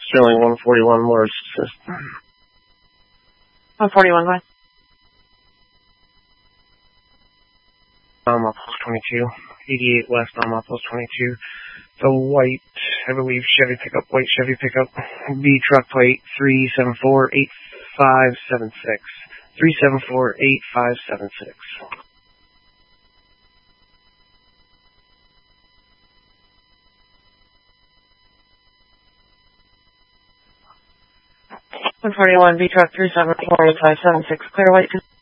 Sterling 141 Morris. 141, what? Post 22. 88 West Post 22. The white, I believe, Chevy pickup, white Chevy pickup, B truck plate 3748576. 3748576. 141 B truck 3748576. Clear white.